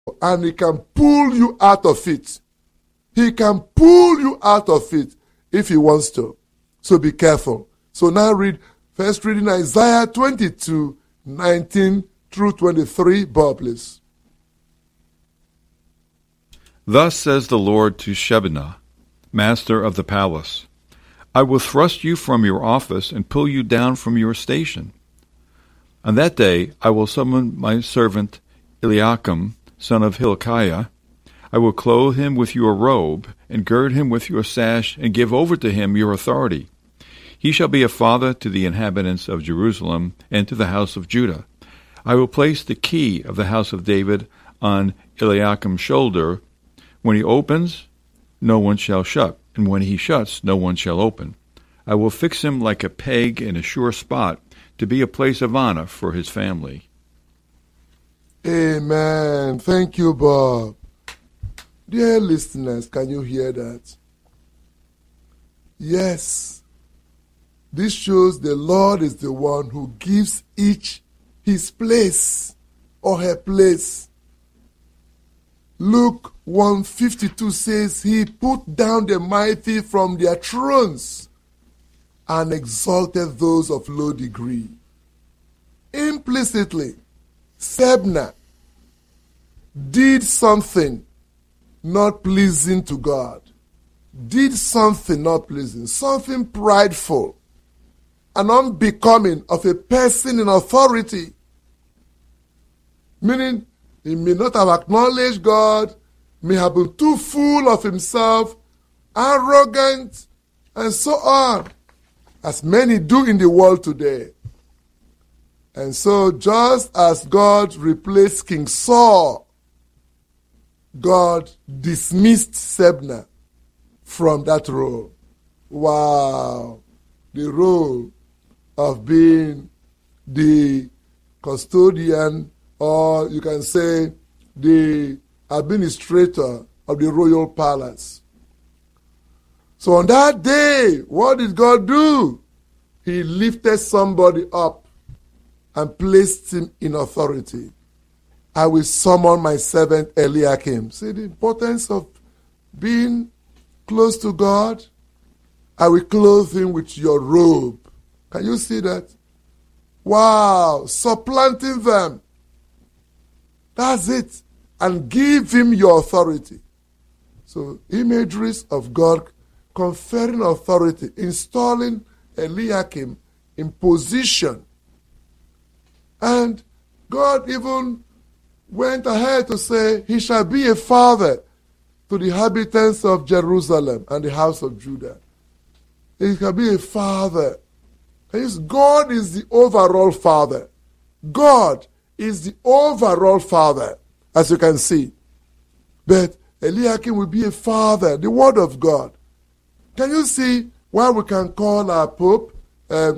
and he can pull you out of it. He can pull you out of it if he wants to. So be careful. So now first reading Isaiah 22, 19 through 23. Bob, please. Thus says the Lord to Shebna, master of the palace, I will thrust you from your office and pull you down from your station. On that day I will summon my servant Eliakim, son of Hilkiah. I will clothe him with your robe, and gird him with your sash, and give over to him your authority. He shall be a father to the inhabitants of Jerusalem and to the house of Judah. I will place the key of the house of David on Eliakim's shoulder. When he opens, no one shall shut, and when he shuts, no one shall open. I will fix him like a peg in a sure spot, to be a place of honor for his family. Amen. Thank you, Bob. Dear listeners, can you hear that? Yes. This shows the Lord is the one who gives each his place or her place. Luke 1:52 says, He put down the mighty from their thrones and exalted those of low degree. Implicitly, Shebna did something not pleasing to God. Did something not pleasing, something prideful and unbecoming of a person in authority. Meaning, he may not have acknowledged God, may have been too full of himself, arrogant, and so on, as many do in the world today. And so, just as God replaced King Saul, God dismissed Shebna from that role. Wow! The role of being the custodian, or you can say the administrator of the royal palace. So on that day, what did God do? He lifted somebody up and placed him in authority. I will summon my servant Eliakim. See the importance of being close to God? I will clothe him with your robe. Can you see that? Wow, supplanting them. That's it. And give him your authority. So, imageries of God conferring authority, installing Eliakim in position. And God even went ahead to say, he shall be a father to the inhabitants of Jerusalem and the house of Judah. He shall be a father. God is the overall father. God is the overall father, as you can see. But Eliakim will be a father, the word of God. Can you see why we can call our Pope, why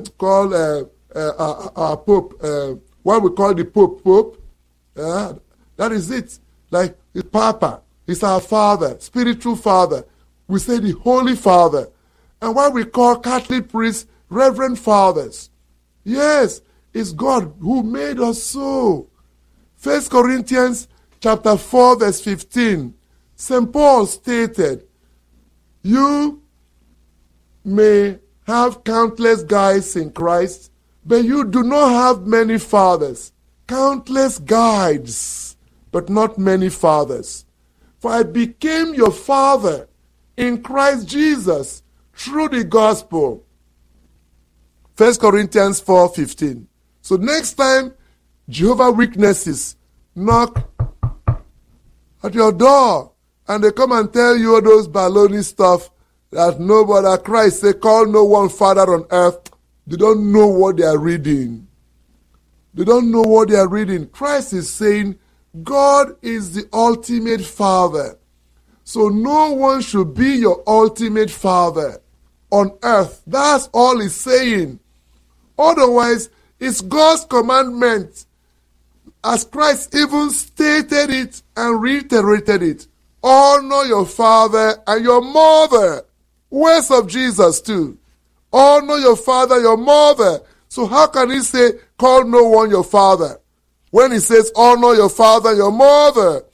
we call the Pope? That is it. Like the Papa, he's our father, spiritual father. We say the Holy Father. And why we call Catholic priests Reverend Fathers. Yes, it's God who made us so. 1 Corinthians chapter 4 verse 15. St. Paul stated, you may have countless guides in Christ, but you do not have many fathers. Countless guides, but not many fathers. For I became your father in Christ Jesus through the gospel. 1 Corinthians 4:15. So next time Jehovah's Witnesses knock at your door and they come and tell you all those baloney stuff that nobody, that Christ say, call no one father on earth, they don't know what they are reading. They don't know what they are reading. Christ is saying God is the ultimate father. So no one should be your ultimate father on earth. That's all he's saying. Otherwise, it's God's commandment, as Christ even stated it and reiterated it. Honor your father and your mother. Words of Jesus too. Honor your father, your mother. So how can he say, call no one your father? When he says, honor your father and your mother.